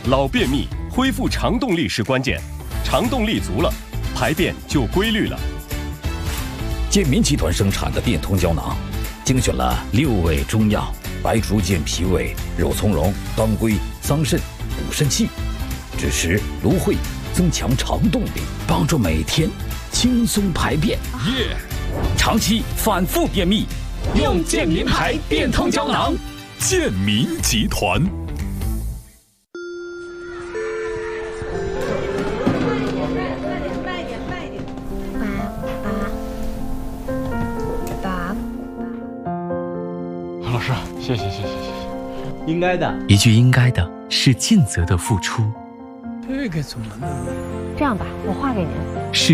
老便秘，恢复肠动力是关键，肠动力足了，排便就规律了。 健民集团生产的变通胶囊，精选了6味中药，白术健脾胃、肉苁蓉、当归、桑葚，补肾气，枳实、芦荟，增强肠动力，帮助每天轻松排便。 耶！ 长期反复便秘，用健民牌变通胶囊。 健民集团。 老师，谢谢， 应该的。 一句应该的是尽责的付出。 这个怎么弄？ 这样吧，我画给您。